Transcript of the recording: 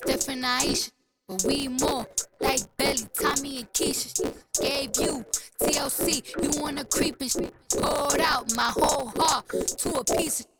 Steph and Aisha, but we more like Belly, Tommy and Keisha. Gave you TLC, you wanna creep and poured out my whole heart to a piece of